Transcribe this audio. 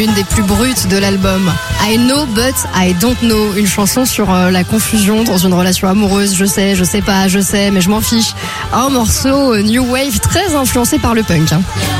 Une des plus brutes de l'album. I know but I don't know. Une chanson sur la confusion dans une relation amoureuse. Je sais pas, je sais, mais je m'en fiche. Un morceau new wave très influencé par le punk.